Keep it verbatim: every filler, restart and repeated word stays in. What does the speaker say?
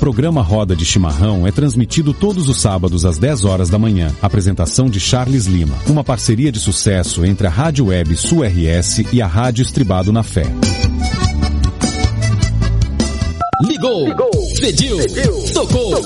programa Roda de Chimarrão é transmitido todos os sábados às dez horas da manhã. Apresentação de Charles Lima. Uma parceria de sucesso entre a Rádio Web Sul R S e a Rádio Estribado na Fé. Ligou, Ligou. Pediu, Pediu. Tocou. Tocou.